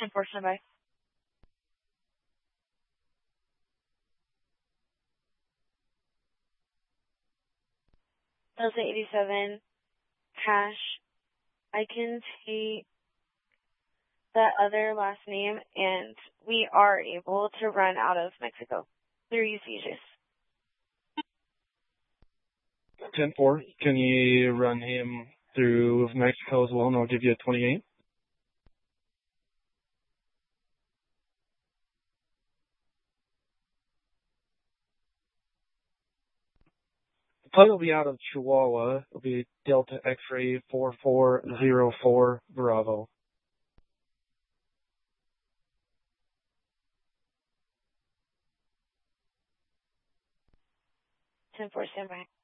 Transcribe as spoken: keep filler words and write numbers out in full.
ten four, standby. Delta eighty-seven, cash. I can take that other last name, and we are able to run out of Mexico through Eusebio. ten four, can you run him through Mexico as well, and I'll give you a twenty-eight? The flight will be out of Chihuahua. It'll be Delta X-ray four four zero four Bravo. ten four, standby.